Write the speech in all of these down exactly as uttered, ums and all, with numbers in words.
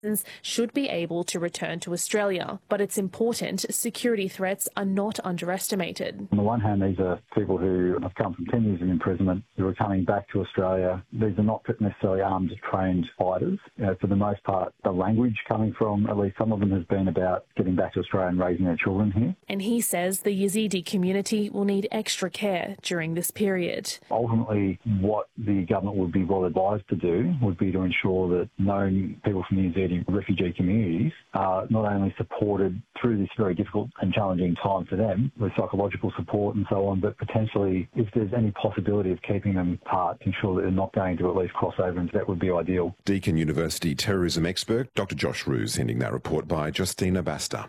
should be able to return to Australia. But it's important security threats are not underestimated. On the one hand, these are people who have come from ten years of imprisonment, who are coming back to Australia. These are not necessarily armed, trained fighters. You know, for the most part, the language coming from at least some of them has been about getting back to Australia and raising their children here. And he says the Yazidi community will need extra care during this period. Ultimately, what the government would be well advised to do would be to ensure that known people from the Yazidi refugee communities are not only supported through this very difficult and challenging time for them with psychological support and so on, but potentially if there's any possibility of keeping them apart, ensure that they're not going to at least cross over, and that would be ideal. Deakin University terrorism expert Doctor Josh Roos sending that report by Justina Basta.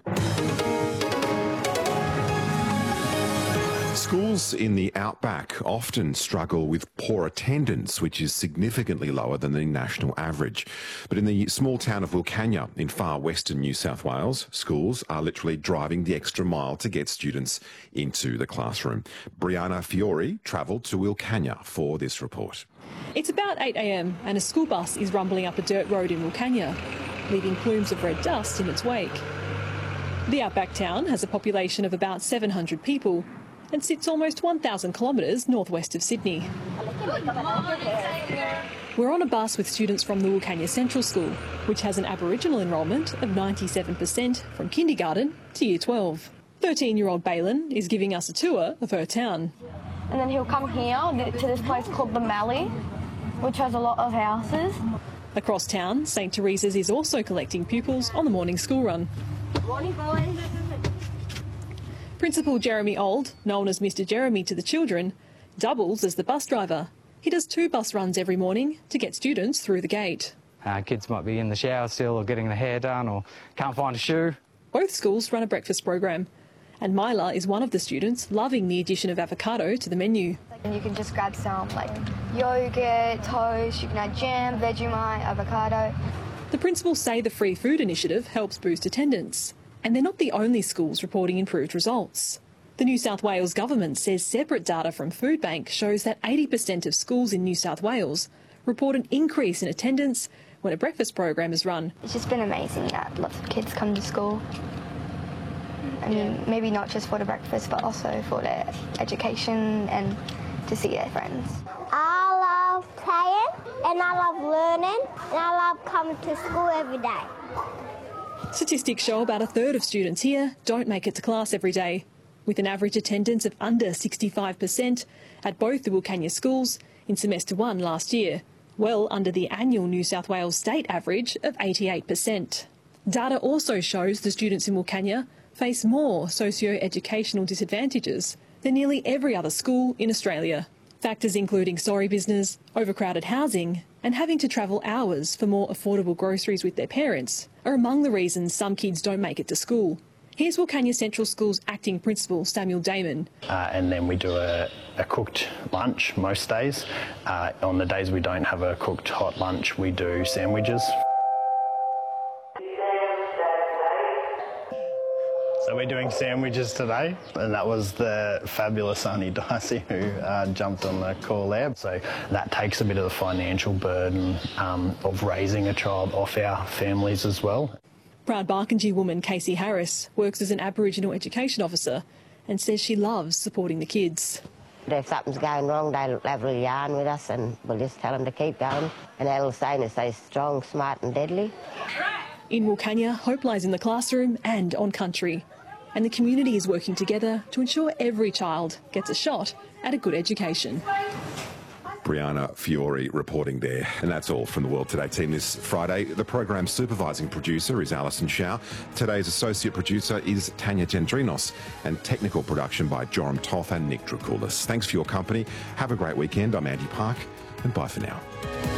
Schools in the outback often struggle with poor attendance, which is significantly lower than the national average. But in the small town of Wilcannia in far western New South Wales, schools are literally driving the extra mile to get students into the classroom. Brianna Fiore travelled to Wilcannia for this report. It's about eight a m and a school bus is rumbling up a dirt road in Wilcannia, leaving plumes of red dust in its wake. The outback town has a population of about seven hundred people and sits almost one thousand kilometres northwest of Sydney. We're on a bus with students from the Wilcannia Central School, which has an Aboriginal enrolment of ninety-seven percent from kindergarten to year twelve. thirteen-year-old Balin is giving us a tour of her town. And then he'll come here to this place called the Mallee, which has a lot of houses. Across town, St Teresa's is also collecting pupils on the morning school run. Morning, boys. Principal Jeremy Old, known as Mister Jeremy to the children, doubles as the bus driver. He does two bus runs every morning to get students through the gate. Uh, kids might be in the shower still or getting their hair done or can't find a shoe. Both schools run a breakfast program, and Myla is one of the students loving the addition of avocado to the menu. And you can just grab some like yogurt, toast, you can add jam, Vegemite, avocado. The principals say the free food initiative helps boost attendance. And they're not the only schools reporting improved results. The New South Wales government says separate data from Foodbank shows that eighty percent of schools in New South Wales report an increase in attendance when a breakfast program is run. It's just been amazing that lots of kids come to school. I mean, maybe not just for the breakfast, but also for their education and to see their friends. I love playing and I love learning and I love coming to school every day. Statistics show about a third of students here don't make it to class every day, with an average attendance of under sixty-five percent at both the Wilcannia schools in semester one last year, well under the annual New South Wales state average of eighty-eight percent. Data also shows the students in Wilcannia face more socio-educational disadvantages than nearly every other school in Australia. Factors including sorry business, overcrowded housing and having to travel hours for more affordable groceries with their parents are among the reasons some kids don't make it to school. Here's Wilcannia Central School's acting principal, Samuel Damon. Uh, and then we do a, a cooked lunch most days. Uh, on the days we don't have a cooked hot lunch, we do sandwiches. So we're doing sandwiches today, and that was the fabulous Auntie Dicey who uh, jumped on the call there. So that takes a bit of the financial burden um, of raising a child off our families as well. Proud Barkindji woman Casey Harris works as an Aboriginal education officer and says she loves supporting the kids. If something's going wrong, they'll have a yarn with us and we'll just tell them to keep going. And they'll say to stay strong, smart and deadly. In Wilcannia, hope lies in the classroom and on country. And the community is working together to ensure every child gets a shot at a good education. Brianna Fiore reporting there. And that's all from the World Today team this Friday. The program's supervising producer is Alison Shaw. Today's associate producer is Tanya Gendrinos. And technical production by Joram Toth and Nick Dracoulis. Thanks for your company. Have a great weekend. I'm Andy Park, and bye for now.